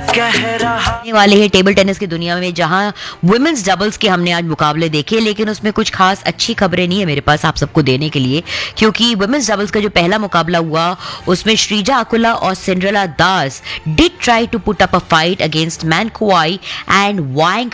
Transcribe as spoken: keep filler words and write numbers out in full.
कह रहा आने वाले हैं टेबल टेनिस की दुनिया में, जहां वुमेन्स डबल्स के हमने आज मुकाबले देखे, लेकिन उसमें कुछ खास अच्छी खबरें नहीं है मेरे पास आप सबको देने के लिए, क्योंकि वुमेन्स डबल्स का जो पहला मुकाबला हुआ उसमें श्रीजा अकुला और Cinderella Das did try to put up a fight against man कुआई and Wang